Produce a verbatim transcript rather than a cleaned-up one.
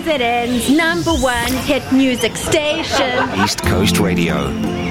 N Z's number one hit music station. East Coast Radio.